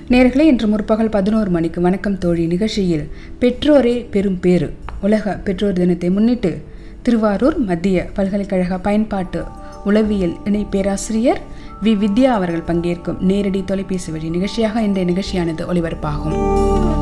நேயர்களே, இன்று முற்பகல் 11 மணிக்கு வணக்கம் தோழி நிகழ்ச்சியில் பெற்றோரே பெரும் பேறு உலக பெற்றோர் தினத்தை முன்னிட்டு திருவாரூர் மத்திய பல்கலைக்கழக பயன்பாட்டு உளவியல் இணை பேராசிரியர் வி. வித்யா அவர்கள் பங்கேற்கும் நேரடி தொலைபேசி வழி நிகழ்ச்சியாக இந்த நிகழ்ச்சியானது ஒளிபரப்பாகும்.